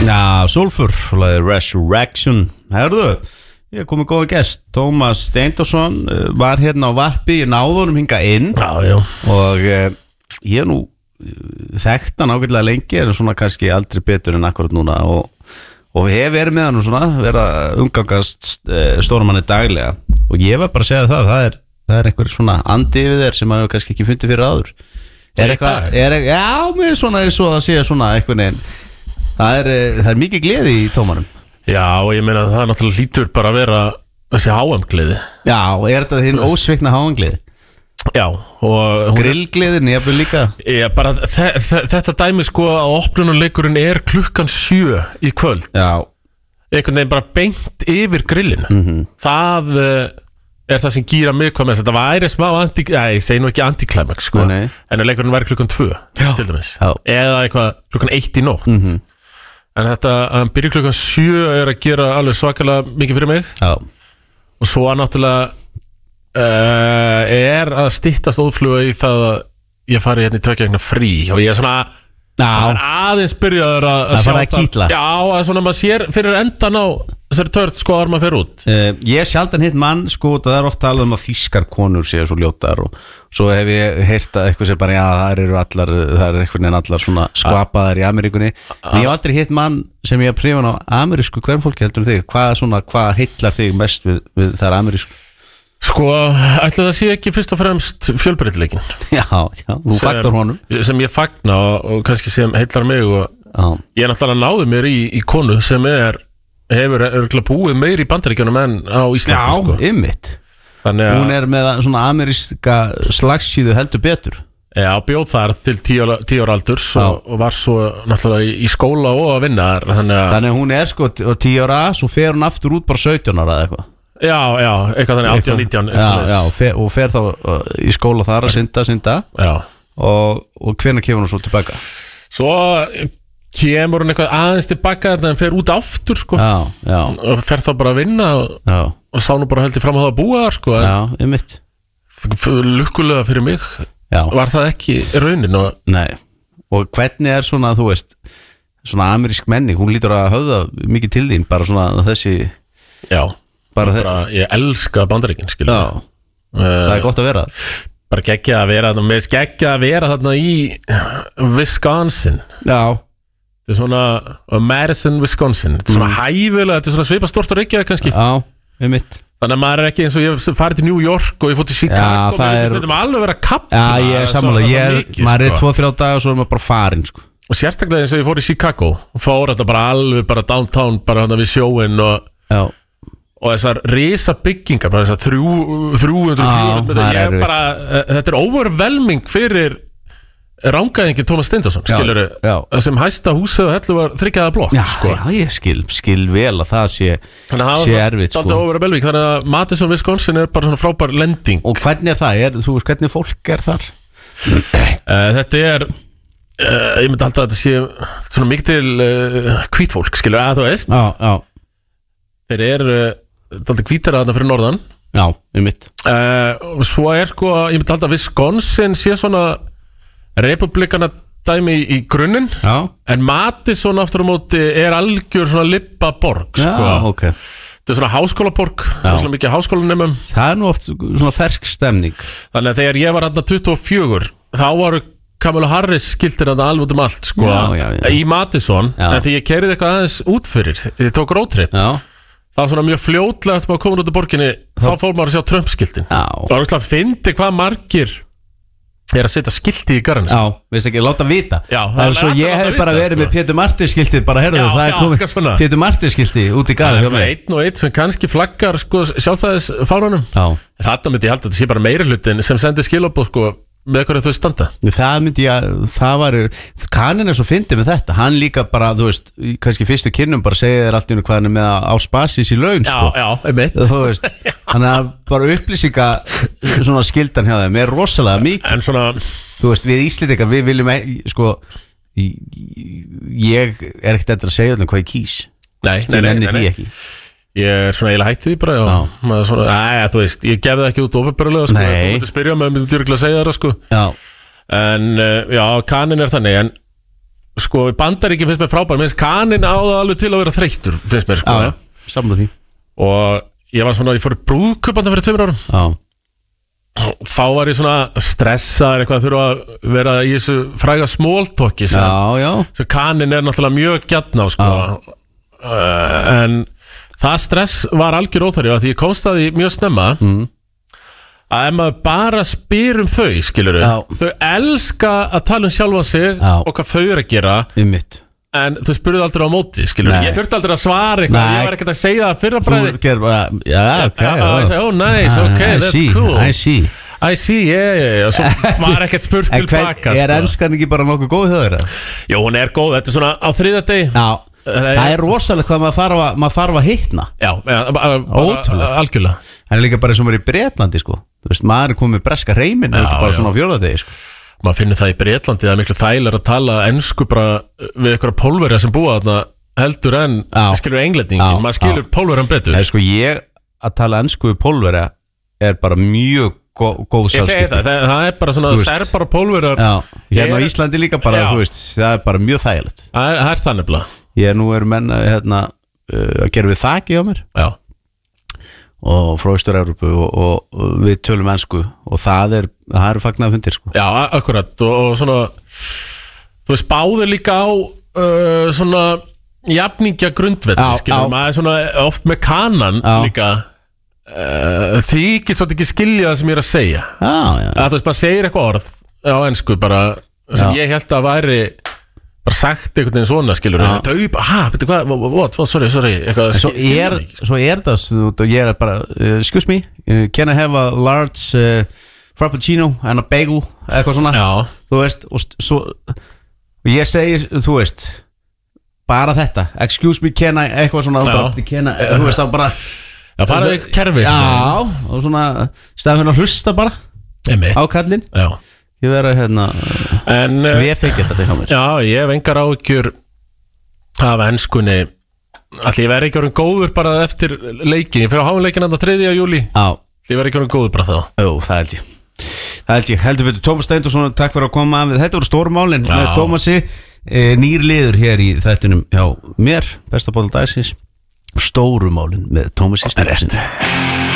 Já, Sulfur, Resurrection. Herðu, ég kom með góða gest. Tómas Steindorsson var hérna á Vappi, ég náði honum hingað inn. Já. Og ég nú þekkt hann ágætlega lengi, en svona kannski aldrei betur en akkurat núna. Og við hefum verið með hann og svona, verið að umgangast stórmanni daglega. Og ég var bara að segja það er einhver svona andi yfir þér sem maður kannski ekki fundið fyrir áður. Já, mér svona er svo að segja svona eitthvað neginn. Það er mikið gleði í tómanum. Já, og ég meina það náttúrulega lítur bara að vera þessi HM-gleði. Já, og er þetta þinn ósvikna HM-gleði? Já, og grillgleðin jafnvel líka. Já, bara þetta dæmi sko að opnunarleikurinn er 7:00 í kvöld. Já. Einhvern veginn bara beint yfir grillinu. Það er það sem gýra mig hvað með þetta væri smá ég segi nú ekki antiklæmaks sko. En leikurinn væri 2:00 til dæmis. Eða eitthvað 1:00 í nótt. En þetta að byrja 7:00 er að gera alveg svakalega mikið fyrir mig. Já. Og svo að náttúrulega er að styttast óðfluga í það að ég fari hérna í 2 vikna frí og ég er svona aðeins byrjaður að sjá það kýtla. Já, að svona maður sér fyrir endan á þessari törn sko að maður fer út. Ég sjaldan hitt mann sko, það er oft talað um að þýskar konur séu svo ljótar og svo hef ég heyrt að eitthvað sem bara það er einhvern veginn allar svona skvapaðar í Ameríkunni. En ég hef aldrei hitt mann sem ég hef prifan á amerísku hvernfólki heldur þig. Hvað heillar þig mest við þær amerísku? Sko, ætla það sé ekki fyrst og fremst fjölbreytileikin. Já, þú fagnar honum. Sem ég fagna og kannski sem heillar mig og ég náttúrulega náði mér í konu sem hefur örgulega búið meir í Bandaríkjunum en á Íslandi. Já, ymmit. Hún er með svona ameríska slagsíðu heldur betur. Já, bjóð þar til 10 ára aldurs og var svo náttúrulega í skóla og að vinna þar. Þannig hún er sko 10 ára, svo fer hún aftur út bara 17 ára eða eitthvað. Já, eitthvað þannig 18-19. Já, og fer þá í skóla þar að synda. Já. Og hvenær kemur hún svo tilbaka? Svo kemur hún eitthvað aðeins tilbaka en fer út aftur sko. Já. Og fer þá bara að vinna og sá nú bara heldur fram að það að búa þar sko. Já, einmitt. Lukkulega fyrir mig. Já. Var það ekki raunin og... Nei. Og hvernig er svona, þú veist, svona amerísk menning, hún lítur að höfða mikið til þín, bara svona þessi... Já. Bara ég elska Bandaríkin skilur. Já, það er gott að vera bara geggjað að vera þarna með geggjað að vera þarna í Wisconsin. Já. Þetta er svona Madison, Wisconsin. Þetta er svona hæfilega, þetta er svona svipað stórt að Reykjavík kannski. Já, mitt. Þannig að maður er ekki eins og ég farið til New York og ég fór til Chicago og þetta er alveg verið að kapla. Já, ég er sammála, maður er 2-3 dagar og svo er maður bara farin sko. Og sérstaklega eins og ég fór í Chicago og fór þetta bara alveg bara downtown bara við sjóin og þessar risa byggingar bara þessar 300-400 metra þetta er overwhelming fyrir rangæðingin Tómas Steindorsson skilurðu, sem hæsta húsið og hellu var 3 blokk sko. Já, ég skil vel að það sé erfitt sko. Overwhelming, þannig að Madison, Wisconsin er bara svona frábær lending. Og hvernig er það? Þú veist hvernig fólk er þar? Þetta er ég myndi alltaf að þetta sé svona mikil hvít fólk skilurðu, að þú veist. Já. Þeir dálítið hvítar að þetta fyrir norðan. Já, mitt. Svo er sko, ég myndi alltaf að Wisconsin sé svona republikana dæmi í grunninn. Já. En Madison aftur á móti er algjör svona libbaborg sko. Já, ok. Þetta er svona háskólaborg, svona mikið háskólanemum. Það er nú oft svona fersk stemning. Þannig að þegar ég var hérna 24 þá varu Kamala Harris skiltir þetta alveg út allt sko. Já. Í Madison. En því ég keyrði eitthvað aðeins út fyrir, ég tók roadtrip. Já. Það var svona mjög fljótlega eftir að koma út í borginni þá fór maður að sjá Trump-skiltin. Það var ekki að fyndi hvað margir er að setja skilti í garðinu. Já, veist ekki, láta vita. Já, það er svo ég hef bara verið með Pétur Martins skiltið, bara herðu það er komið Pétur Martins skilti út í garðinu. Það er einn og einn sem kannski flaggar sko, sjálfstæðisfánunum. Þetta myndi ég halda að þetta sé bara meiri hlutin sem sendir skilabóð sko með hverju þau standa. Það myndi ég að það var Kanin er svo fyndið með þetta, hann líka bara þú veist, kannski fyrstu kynnum bara segja þér allt í hvað hann er með á spasis í laun sko. Já, einmitt. Þú veist, hann er bara upplýsinga svona skildan hjá þeim er rosalega mikið. En svona þú veist, við Íslendingar, við viljum sko ég er ekkert endur að segja allir hvað ég kýs. Nei. Ég er svona eiginlega hættið bara svona, þú veist, ég gefði ekki út opinberlega sko, þú mútti spyrja mig, ég myndi að segja það sko. En já, Kanin er þannig en sko, í Bandaríkjum finnst mér frábær, minnst Kanin á það alveg til að vera þreyttur, finnst mér sko. Samla því. Og ég var svona, ég fór í brúðkaupanda fyrir 2 árum. Þá var ég svona stressaður eitthvað að þurfa að vera í þessu fræga smóltóki sem Kanin náttúrulega mjög gjarn á sko. En það stress var algjör óþarfi því ég komst að því mjög snemma að ef maður bara spyr þau, skilurðu, þau elska að tala sjálfa sig og hvað þau eru að gera en þau spurðu aldrei á móti, skilurðu. Ég þurfti aldrei að svara eitthvað, ég var ekkert að segja það fyrra bræði. Þú gerð bara, ok, oh nice, ok, that's cool, I see, yeah, og svo var ekkert spurt tilbaka. En enskan ekki bara nokkuð góð hjá þér? Jó, hún góð, þetta svona á 3. degi. Það rosalega hvað maður þarf að hitna. Já, algjörlega. Það líka bara sem er í Bretlandi sko. Þú veist, maður komið með breska hreiminn ekki bara svona á 4. degi sko. Maður finnir það í Bretlandi, það miklu þægilega að tala ensku bara við einhverja pólverja sem búa þarna heldur en skilur englendingin, maður skilur pólverjan betur. Sko, ég að tala ensku við pólverja bara mjög góð samskipti. Ég segi það bara svona serbar og pólverjar. Hérna á Íslandi líka bara, þú veist, það bara mjög þægilegt. Það það nefnilega. Nú eru menn að gera við þaki á mér. Já. Og frá Austur-Evrópu og við tölum ensku og það eru fagnaði fundir sko. Já, akkurat og svona þú veist, báður líka á svona jafningja grundvelli, skilur maður svona oft með Kanan líka þykir svolítið ekki skilja það sem ég að segja að þú veist, maður segir eitthvað orð á ensku bara sem ég held að væri bara sagt einhvern veginn svona, skilur þau bara, betur hvað, what, sorry eitthvað, svo það ég bara, excuse me, can I have a large frappuccino and a bagel eitthvað svona, þú veist og svo, ég segi, þú veist bara þetta, excuse me, can I eitthvað svona, þú veist, það bara faraði kerfi og svona, stæðan að hlusta bara á kallinn ég verið hérna við fengið þetta hjá mér. Já, ég hef engar áhyggjur af enskunni. Ætli ég verið ekki orðin góður bara eftir leikin. Ég fyrir að hafa leikin enda 3. júlí. Ég verið ekki orðin góður bara þá. Jú, það held ég. Heldur betur Tómas Steindorsson, takk fyrir að koma. Þetta voru stórmálin með Tómasi. Nýr liður hér í þættinum hjá mér, besta bolla dagsins. Stórumálin með Tómasi Steindorsson.